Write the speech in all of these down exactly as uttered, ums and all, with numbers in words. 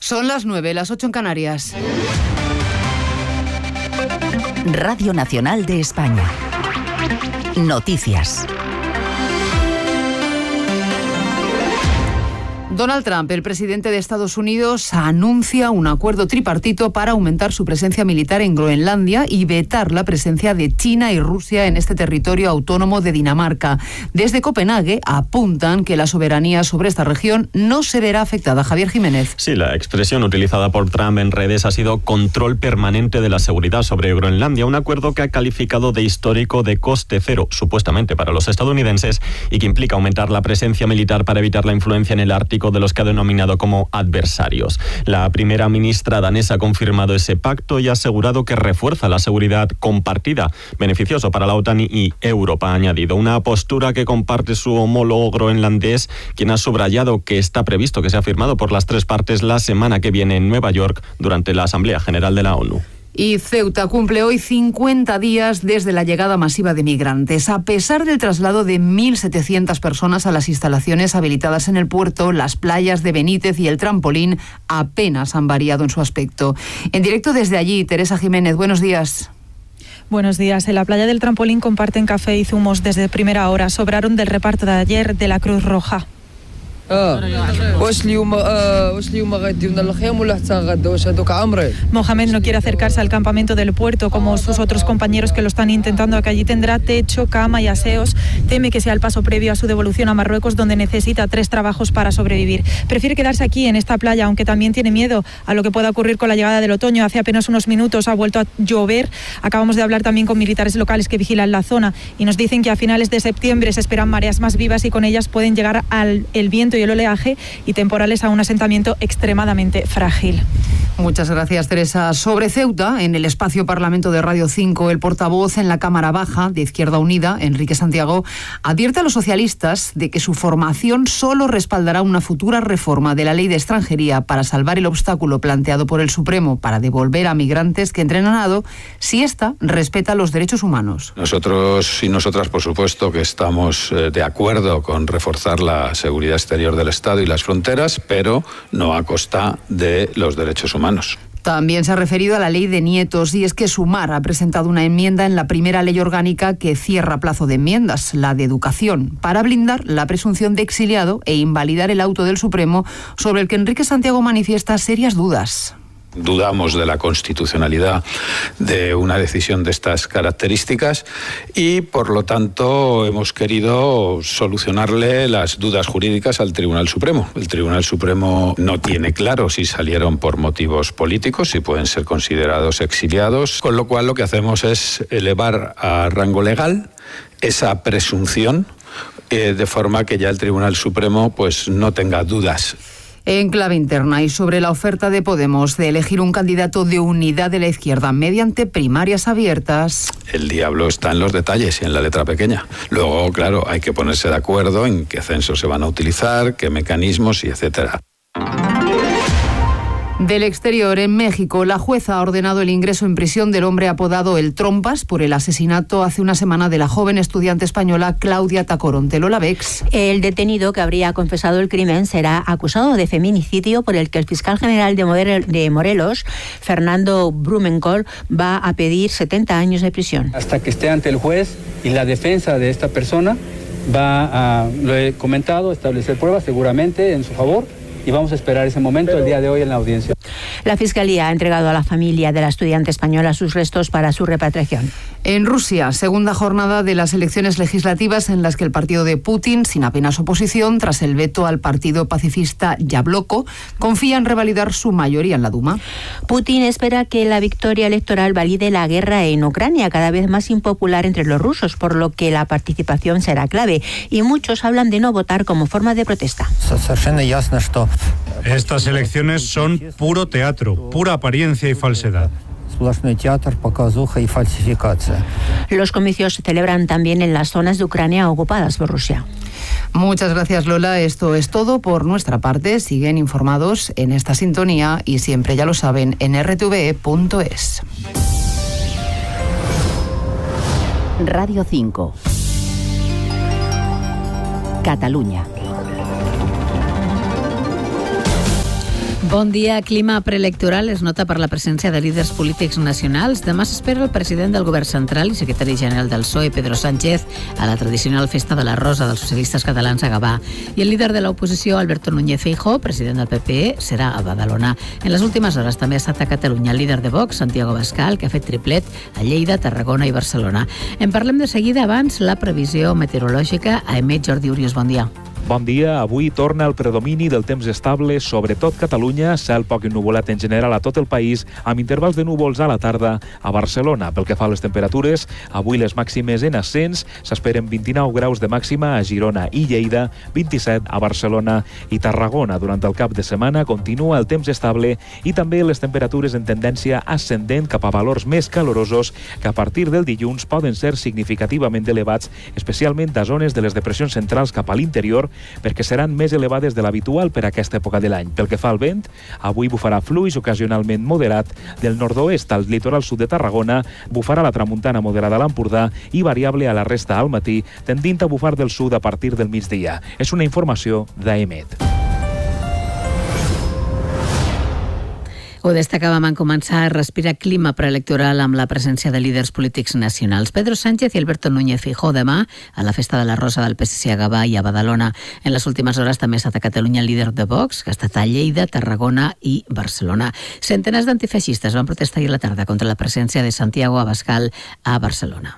Son las nueve, las ocho en Canarias. Radio Nacional de España. Noticias. Donald Trump, el presidente de Estados Unidos, anuncia un acuerdo tripartito para aumentar su presencia militar en Groenlandia y vetar la presencia de China y Rusia en este territorio autónomo de Dinamarca. Desde Copenhague apuntan que la soberanía sobre esta región no se verá afectada. Javier Jiménez. Sí, la expresión utilizada por Trump en redes ha sido control permanente de la seguridad sobre Groenlandia, un acuerdo que ha calificado de histórico de coste cero, supuestamente para los estadounidenses, y que implica aumentar la presencia militar para evitar la influencia en el Ártico de los que ha denominado como adversarios. La primera ministra danesa ha confirmado ese pacto y ha asegurado que refuerza la seguridad compartida, beneficioso para la OTAN y Europa, ha añadido. Una postura que comparte su homólogo groenlandés, quien ha subrayado que está previsto que sea firmado por las tres partes la semana que viene en Nueva York durante la Asamblea General de la ONU. Y Ceuta cumple hoy cincuenta días desde la llegada masiva de migrantes. A pesar del traslado de mil setecientas personas a las instalaciones habilitadas en el puerto, las playas de Benítez y el Trampolín apenas han variado en su aspecto. En directo desde allí, Teresa Jiménez, buenos días. Buenos días. En la playa del Trampolín comparten café y zumos desde primera hora. Sobraron del reparto de ayer de la Cruz Roja. Mohamed no quiere acercarse al campamento del puerto como sus otros compañeros que lo están intentando, que allí tendrá techo, cama y aseos. Teme que sea el paso previo a su devolución a Marruecos, donde necesita tres trabajos para sobrevivir. Prefiere quedarse aquí en esta playa, aunque también tiene miedo a lo que pueda ocurrir con la llegada del otoño. Hace apenas unos minutos ha vuelto a llover. Acabamos de hablar también con militares locales que vigilan la zona y nos dicen que a finales de septiembre se esperan mareas más vivas y con ellas pueden llegar al el viento y el oleaje y temporales a un asentamiento extremadamente frágil. Muchas gracias, Teresa. Sobre Ceuta, en el espacio Parlamento de Radio cinco, el portavoz en la Cámara Baja de Izquierda Unida, Enrique Santiago, advierte a los socialistas de que su formación solo respaldará una futura reforma de la Ley de Extranjería para salvar el obstáculo planteado por el Supremo para devolver a migrantes que entren a nado si ésta respeta los derechos humanos. Nosotros y nosotras, por supuesto, que estamos de acuerdo con reforzar la seguridad exterior del Estado y las fronteras, pero no a costa de los derechos humanos. También se ha referido a la ley de nietos, y es que Sumar ha presentado una enmienda en la primera ley orgánica que cierra plazo de enmiendas, la de educación, para blindar la presunción de exiliado e invalidar el auto del Supremo sobre el que Enrique Santiago manifiesta serias dudas. Dudamos de la constitucionalidad de una decisión de estas características y, por lo tanto, hemos querido solucionarle las dudas jurídicas al Tribunal Supremo. El Tribunal Supremo no tiene claro si salieron por motivos políticos, si pueden ser considerados exiliados, con lo cual lo que hacemos es elevar a rango legal esa presunción eh, de forma que ya el Tribunal Supremo pues no tenga dudas. En clave interna y sobre la oferta de Podemos de elegir un candidato de unidad de la izquierda mediante primarias abiertas. El diablo está en los detalles y en la letra pequeña. Luego, claro, hay que ponerse de acuerdo en qué censos se van a utilizar, qué mecanismos y etcétera. Del exterior, en México, la jueza ha ordenado el ingreso en prisión del hombre apodado El Trompas por el asesinato hace una semana de la joven estudiante española Claudia Tacoronte. Lola Bex. El detenido, que habría confesado el crimen, será acusado de feminicidio por el que el fiscal general de Morelos, Fernando Blumenkohl, va a pedir setenta años de prisión. Hasta que esté ante el juez y la defensa de esta persona va a, lo he comentado, establecer pruebas seguramente en su favor. Y vamos a esperar ese momento. Pero el día de hoy en la audiencia. La Fiscalía ha entregado a la familia de la estudiante española sus restos para su repatriación. En Rusia, segunda jornada de las elecciones legislativas en las que el partido de Putin, sin apenas oposición, tras el veto al partido pacifista Yabloko, confía en revalidar su mayoría en la Duma. Putin espera que la victoria electoral valide la guerra en Ucrania, cada vez más impopular entre los rusos, por lo que la participación será clave. Y muchos hablan de no votar como forma de protesta. Estas elecciones son puro teatro, pura apariencia y falsedad. Los comicios se celebran también en las zonas de Ucrania ocupadas por Rusia. Muchas gracias, Lola. Esto es todo por nuestra parte. Siguen informados en esta sintonía y siempre, ya lo saben, en r t v e punto es. Radio cinco. Cataluña. Bon dia. Clima preelectoral es nota per la presència de líders polítics nacionals. Demà s'espera el president del govern central i secretari general del P S O E, Pedro Sánchez, a la tradicional festa de la Rosa dels socialistes catalans a Gavà. I el líder de l'oposició, Alberto Núñez Feijóo, president del P P E, serà a Badalona. En les últimes hores també ha estat a Catalunya el líder de Vox, Santiago Abascal, que ha fet triplet a Lleida, Tarragona i Barcelona. En parlem de seguida. Abans, la previsió meteorològica a emet Jordi Urius. Bon dia. Bon dia. Avui torna el predomini del temps estable, sobretot Catalunya, cel poc ennuvolat en general a tot el país, amb intervals de núvols a la tarda a Barcelona. Pel que fa a les temperatures, avui les màximes en ascens, s'esperen vint-i-nou graus de màxima a Girona i Lleida, vint-i-set a Barcelona i Tarragona. Durant el cap de setmana continua el temps estable i també les temperatures en tendència ascendent cap a valors més calorosos que a partir del dilluns poden ser significativament elevats, especialment a zones de les depressions centrals cap a l'interior, perquè seran més elevades de l'habitual per a aquesta època de l'any. Pel que fa al vent, avui bufarà fluix ocasionalment moderat del nord-oest al litoral sud de Tarragona, bufarà la tramuntana moderada a l'Empordà i variable a la resta al matí, tendint a bufar del sud a partir del migdia. És una informació d'Aemet. Ho destacàvem en començar a respirar clima preelectoral amb la presència de líders polítics nacionals. Pedro Sánchez i Alberto Núñez Feijóo demà a la festa de la Rosa del P S C a Gavà i a Badalona. En les últimes hores també ha estat a Catalunya el líder de Vox, que ha estat a Lleida, Tarragona i Barcelona. Centenars d'antifeixistes van protestar ahir a la tarda contra la presència de Santiago Abascal a Barcelona.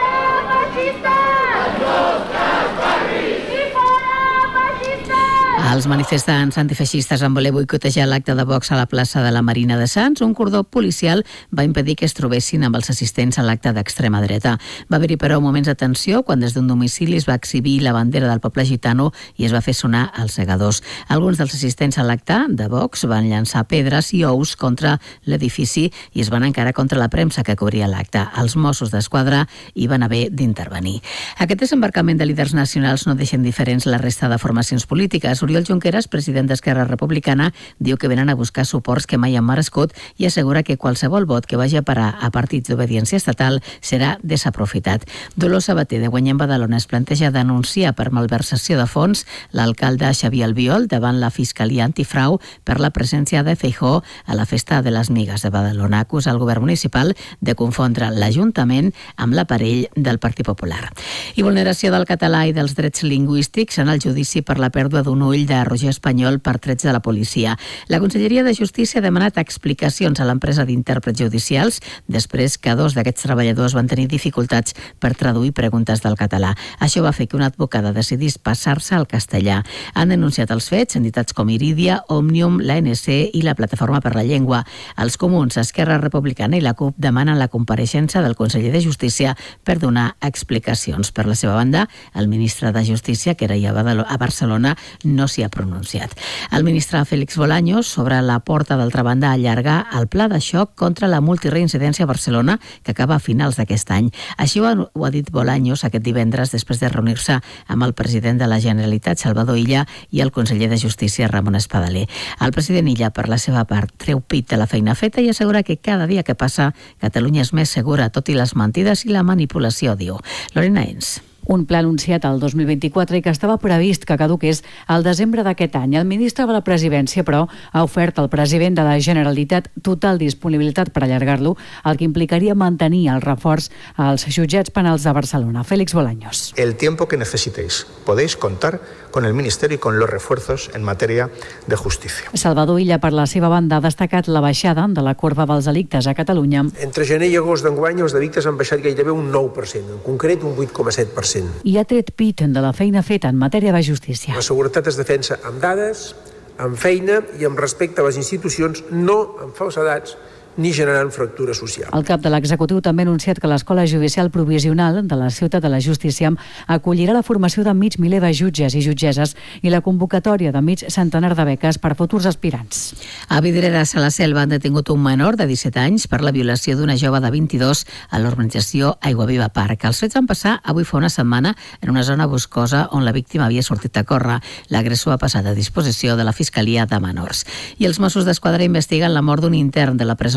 Els manifestants antifeixistes van voler boicotejar l'acte de Vox a la plaça de la Marina de Sants. Un cordó policial va impedir que es trobessin amb els assistents a l'acte d'extrema dreta. Va haver-hi, però, moments de tensió quan des d'un domicili es va exhibir la bandera del poble gitano i es va fer sonar els segadors. Alguns dels assistents a l'acte de Vox van llançar pedres i ous contra l'edifici i es van encarar contra la premsa que cobria l'acte. Els Mossos d'Esquadra hi van haver d'intervenir. Aquest desembarcament de líders nacionals no deixen diferents la resta de formacions polítiques. Oriol Junqueras, president d'Esquerra Republicana, diu que venen a buscar suports que mai han merescut i assegura que qualsevol vot que vagi a parar a partits d'obediència estatal serà desaprofitat. Dolors Sabater, de Guanyem Badalona, es planteja denunciar per malversació de fons l'alcalde Xavier Albiol davant la Fiscalia Antifrau per la presència de Feijóo a la Festa de les Migues de Badalona. Acusa el govern municipal de confondre l'Ajuntament amb l'aparell del Partit Popular. I vulneració del català i dels drets lingüístics en el judici per la pèrdua d'un ull de Roger Espanyol per trets de la policia. La Conselleria de Justícia ha demanat explicacions a l'empresa d'intèrprets judicials després que dos d'aquests treballadors van tenir dificultats per traduir preguntes del català. Això va fer que una advocada decidís passar-se al castellà. Han denunciat els fets entitats com Iridia, Òmnium, l'A N C i la Plataforma per la Llengua. Els comuns, Esquerra Republicana i la CUP demanen la compareixença del conseller de Justícia per donar explicacions. Per la seva banda, el ministre de Justícia, que era a Barcelona, no s'hi ha pronunciat. El ministre Félix Bolaños sobre la porta d'altra banda a allargar el pla de xoc contra la multireincidència a Barcelona que acaba a finals d'aquest any. Així ho ha, ho ha dit Bolaños aquest divendres després de reunir-se amb el president de la Generalitat, Salvador Illa, i el conseller de Justícia, Ramon Espadaler. El president Illa, per la seva part, treu pit de la feina feta i assegura que cada dia que passa Catalunya és més segura, tot i les mentides i la manipulació, diu. Lorena Ens. Un pla anunciat al dos mil vint-i-quatre i que estava previst que caduqués al desembre d'aquest any. El ministre de la Presidència, però, ha ofert al president de la Generalitat total disponibilitat per allargar-lo, el que implicaria mantenir el reforç als jutjats penals de Barcelona. Félix Bolaños. El tiempo que necesitéis. Podéis contar con el Ministerio y con los refuerzos en materia de justicia. Salvador Illa, per la seva banda, ha destacat la baixada de la corba dels delictes a Catalunya. Entre gener i agost d'enguany els delictes han baixat gairebé un nou per cent, en concret un vuit coma set per cent. I ha tret pit de la feina feta en matèria de justícia. La seguretat es defensa amb dades, amb feina i amb respecte a les institucions, no amb falsedats ni generant fractura social. El cap de l'executiu també ha anunciat que l'Escola Judicial Provisional de la Ciutat de la Justícia acollirà la formació de mig miler de jutges i jutgesses i la convocatòria de mig centenar de beques per futurs aspirants. A Vidreres, a la Selva, han detingut un menor de disset anys per la violació d'una jove de vint-i-dos a l'urbanització Aiguaviva Park. Els fets van passar avui fa una setmana en una zona boscosa on la víctima havia sortit a córrer. L'agressor ha passat a disposició de la Fiscalia de Menors. I els Mossos d'Esquadra investiguen la mort d'un intern de la presó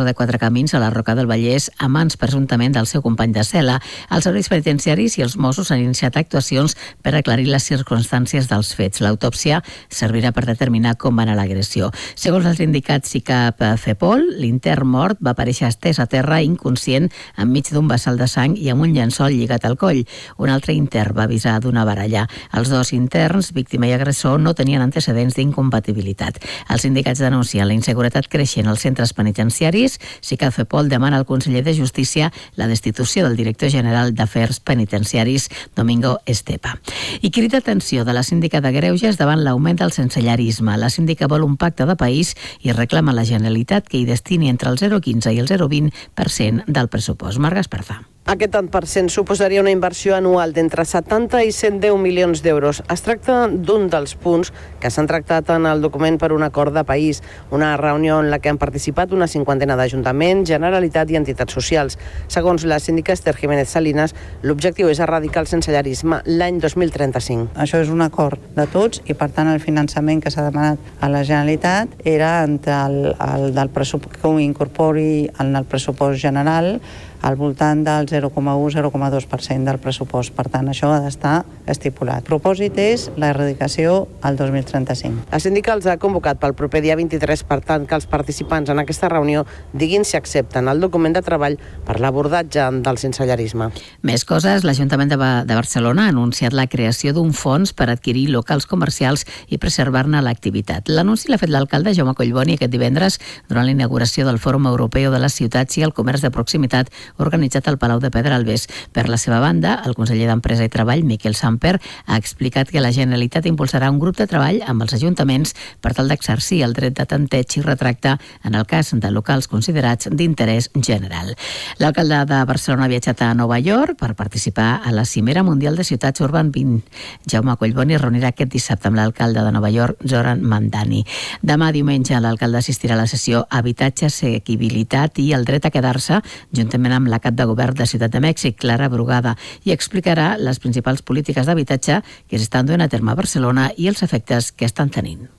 de Quatre Camins a la Roca del Vallès a mans presumptament del seu company de cel·la. Els serveis penitenciaris i els Mossos han iniciat actuacions per aclarir les circumstàncies dels fets. L'autòpsia servirà per determinar com va anar l'agressió. Segons els indicats I C A P FEPOL, l'intern mort va aparèixer estès a terra inconscient enmig d'un vessal de sang i amb un llençol lligat al coll. Un altre intern va avisar d'una baralla. Els dos interns, víctima i agressor, no tenien antecedents d'incompatibilitat. Els sindicats denuncien la inseguretat creixent als centres penitenciaris. I C A P FEPOL demana al conseller de Justícia la destitució del director general d'Afers Penitenciaris, Domingo Estepa. I crida atenció de la síndica de Greuges davant l'augment del sensellarisme. La síndica vol un pacte de país i reclama a la Generalitat que hi destini entre el zero coma quinze i el zero coma vint per cent del pressupost. Marc Esparza. Aquest tant per cent suposaria una inversió anual d'entre setanta i cent deu milions d'euros. Es tracta d'un dels punts que s'han tractat en el document per un acord de país, una reunió en la que han participat una cinquantena d'ajuntaments, Generalitat i entitats socials. Segons la síndica Esther Jiménez Salinas, l'objectiu és erradicar el sensellarisme l'any dos mil trenta-cinc. Això és un acord de tots i, per tant, el finançament que s'ha demanat a la Generalitat era entre el, el del pressupost que ho incorpori en el pressupost general al voltant del zero coma u a zero coma dos per cent del pressupost. Per tant, això ha d'estar estipulat. El propòsit és l'erradicació al dos mil trenta-cinc. La síndica els ha convocat pel proper dia vint-i-tres, per tant, que els participants en aquesta reunió diguin si accepten el document de treball per l'abordatge del sensellarisme. Més coses. L'Ajuntament de, ba- de Barcelona ha anunciat la creació d'un fons per adquirir locals comercials i preservar-ne l'activitat. L'anunci l'ha fet l'alcalde Jaume Collboni aquest divendres durant la inauguració del Fòrum Europeu de les Ciutats i el Comerç de Proximitat organitzat al Palau de Pedralbes. Per la seva banda, el conseller d'Empresa i Treball, Miquel Samper, ha explicat que la Generalitat impulsarà un grup de treball amb els ajuntaments per tal d'exercir el dret de tanteig i retracte en el cas de locals considerats d'interès general. L'alcalde de Barcelona ha viatjat a Nova York per participar a la Cimera Mundial de Ciutats Urban vint. Jaume Collboni es reunirà aquest dissabte amb l'alcalde de Nova York, Zoran Mandani. Demà diumenge l'alcalde assistirà a la sessió Habitatge, Assequibilitat i el dret a quedar-se, juntament amb la cap de govern de Ciutat de Mèxic, Clara Brugada, i explicarà les principals polítiques d'habitatge que s'estan duent a terme a Barcelona i els efectes que estan tenint.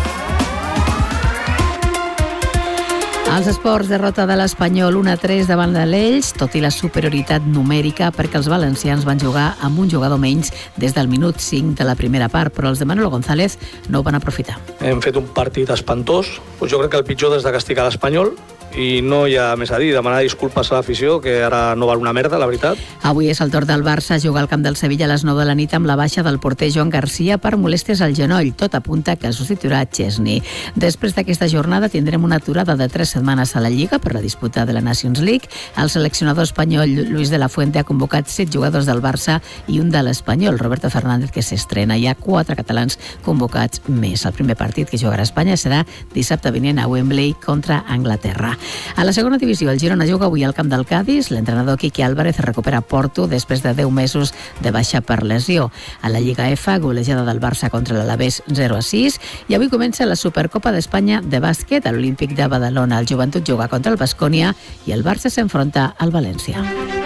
Els esports, derrota de l'Espanyol un a tres davant de l'Elx, tot i la superioritat numèrica perquè els valencians van jugar amb un jugador menys des del minut cinc de la primera part, però els de Manolo González no ho van aprofitar. Hem fet un partit espantós. Jo crec que el pitjor des de castigar l'Espanyol, i no hi ha més a dir, demanar disculpes a l'afició, que ara no val una merda, la veritat. Avui és el torn del Barça jugar al camp del Sevilla a les nou de la nit amb la baixa del porter Joan Garcia per molèsties al genoll. Tot apunta que substituirà Chesney. Després d'aquesta jornada tindrem una aturada de tres setmanes a la Lliga per la disputa de la Nations League. El seleccionador espanyol Luis de la Fuente ha convocat set jugadors del Barça i un de l'Espanyol, Roberto Fernández, que s'estrena. Hi ha quatre catalans convocats més. El primer partit que jugarà a Espanya serà dissabte vinent a Wembley contra Anglaterra. A la segona divisió, el Girona juga avui al camp del Cádiz. L'entrenador Quique Álvarez recupera Porto després de deu mesos de baixa per lesió. A la Lliga F, golejada del Barça contra l'Alavés zero a sis. I avui comença la Supercopa d'Espanya de bàsquet. A l'Olímpic de Badalona, el Joventut juga contra el Baskonia i el Barça s'enfronta al València.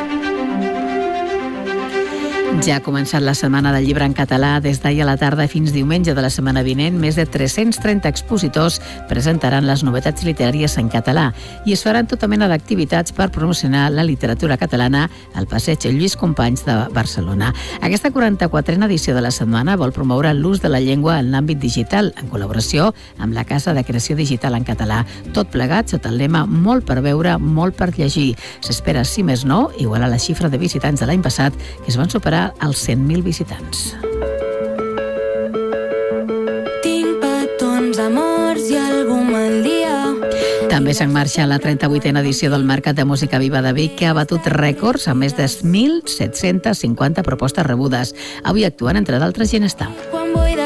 Ja ha començat la Setmana del Llibre en català. Des d'ahir a la tarda fins diumenge de la setmana vinent, més de tres-cents trenta expositors presentaran les novetats literàries en català i es faran tota mena d'activitats per promocionar la literatura catalana al Passeig Lluís Companys de Barcelona. Aquesta quaranta-quatrena edició de la setmana vol promoure l'ús de la llengua en l'àmbit digital, en col·laboració amb la Casa de Creació Digital en Català. Tot plegat sota el lema Molt per veure, molt per llegir. S'espera, si més no, igualar la xifra de visitants de l'any passat, que es van superar als cent mil visitants. Tinc petons, amors i algú mal dia. També s'ha en marxa la trenta-vuitena edició del Mercat de Música Viva de Vic, que ha batut rècords amb més de mil set-cents cinquanta propostes rebudes. Avui actuen, entre d'altres, Ginestar.